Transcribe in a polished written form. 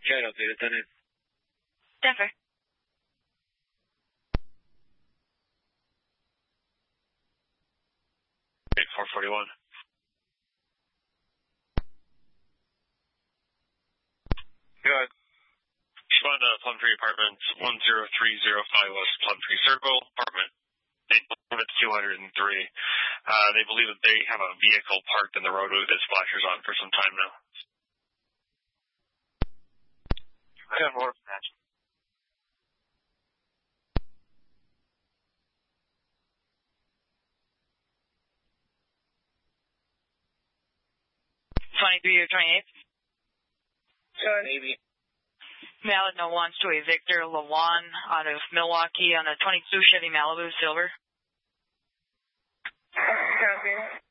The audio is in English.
CAD update, Lieutenant. Denver. 441. Go ahead. Respond to Plumtree Apartments, 10305 West Plumtree Circle, apartment. It's 203. They believe that they have a vehicle parked in the roadway with its flashers on for some time now. 10 more. Or 28th. Maybe. Valid no wants to a Victor Lawan out of Milwaukee on a 22 Chevy Malibu Silver. Copy.